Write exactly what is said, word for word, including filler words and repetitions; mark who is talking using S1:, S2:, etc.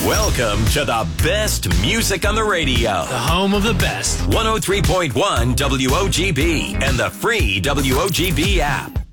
S1: Welcome to the best music on the radio.
S2: The home of the best.
S1: one oh three point one W O G B and the free W O G B app.